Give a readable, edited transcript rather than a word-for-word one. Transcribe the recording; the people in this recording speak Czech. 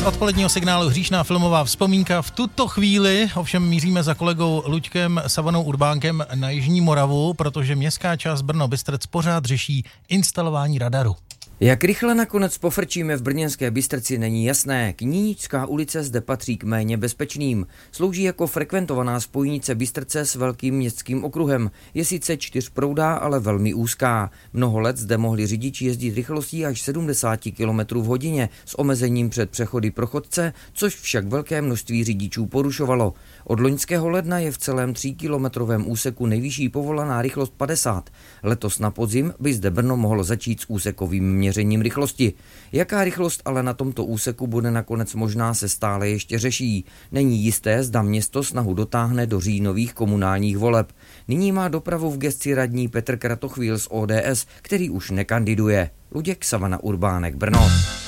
odpoledního signálu hříšná filmová vzpomínka. V tuto chvíli ovšem míříme za kolegou Luďkem Savanou Urbánkem na Jižní Moravu, protože městská část Brno-Bystrec pořád řeší instalování radaru. Jak rychle nakonec pofrčíme v brněnské Bystrci, není jasné. Knínická ulice zde patří k méně bezpečným. Slouží jako frekventovaná spojnice Bystrce s velkým městským okruhem. Je sice čtyřproudá, ale velmi úzká. Mnoho let zde mohli řidiči jezdit rychlostí až 70 km v hodině s omezením před přechody pro chodce, což však velké množství řidičů porušovalo. Od loňského ledna je v celém 3kilometrovém úseku nejvyšší povolaná rychlost 50. Letos na podzim by zde Brno mohlo začít s úsekovým měřením rychlosti. Jaká rychlost ale na tomto úseku bude nakonec možná, se stále ještě řeší. Není jisté, zda město snahu dotáhne do říjnových komunálních voleb. Nyní má dopravu v gesci radní Petr Kratochvíl z ODS, který už nekandiduje. Luděk Savana Urbánek, Brno.